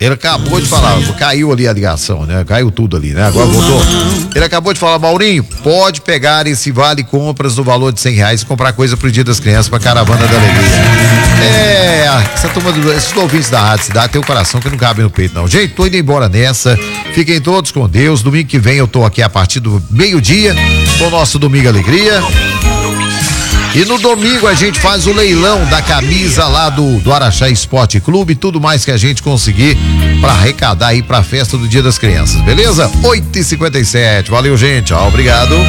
Ele acabou de falar, caiu ali a ligação, né? Caiu tudo ali, né? Agora voltou. Ele acabou de falar, Maurinho, pode pegar esse vale compras no valor de R$100 e comprar coisa pro Dia das Crianças pra Caravana da Alegria. Essa turma, esses ouvintes da Rádio Cidade tem um coração que não cabe no peito, não. Gente, tô indo embora nessa. Fiquem todos com Deus. Domingo que vem eu tô aqui a partir do meio-dia com o nosso Domingo Alegria. E no domingo a gente faz o leilão da camisa lá do Araxá Esporte Clube, tudo mais que a gente conseguir para arrecadar aí pra festa do Dia das Crianças, beleza? 8h57, valeu gente, obrigado.